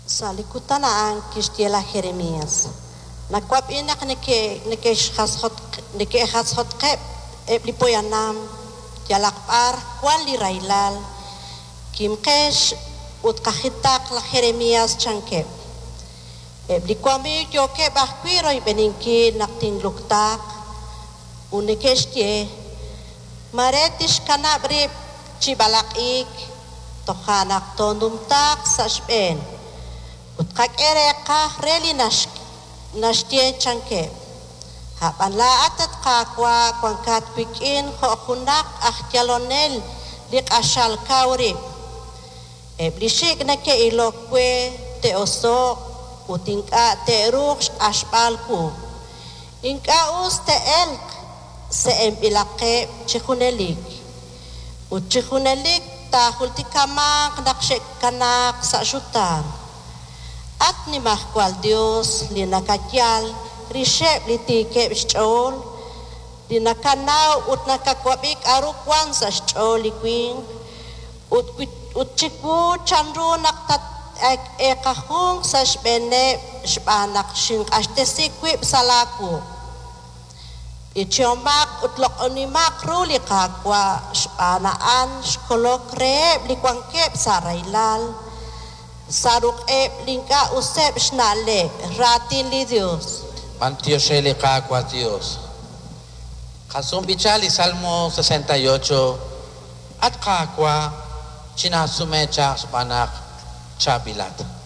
Sa likutan ang Kishtiela Jeremías. Nakwap inak nike hashot kep eplipoyanam yalakpar kwan li railal kimkesh ut kahitak la Jeremías chankep. Eplikwami yo ke bahkwiro ibeninki nakting luktak unikeshtie maretish kanabri chibalakik tohanak tondumtak sa shpen ut kak ereka reli nashtie chanke hapan laatat kakwa kwangkat pikin hokunak ahjalonel lik ashal kawri eblishik na ke ilokwe te oso utingka te ruks ashpalku inka us te elk se empilake chikunelik chikunelik tahul tikamak nakshek kanak sa syutan at ni mahkwal Dios linakakyal rishep litike bishol linakanaw ut nakakwabik arukwan sa shol likwing ut chiku chandru naktat ekahung sa shbene shbanak shing ashtesikwip salaku ichiomak utlok onimak ruli kakwa shbanaan shkolok reeb likwangkep sa railal saruk lingka usep shnale ratin li Dios. Mantiosele kakwa Dios. Kasum bichali Salmo 68 at kakwa chinasume cha spanak chabilat.